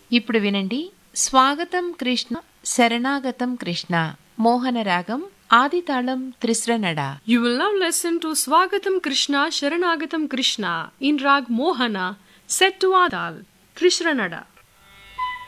ఇప్పుడు వినండి స్వాగతం కృష్ణ శరణాగతం కృష్ణ మోహన రాగం ఆదితాళం త్రిశ్ర నడ. You will now listen to Swagatam Krishna Sharanagatam Krishna in Rag Mohana set to Adal Trishranada.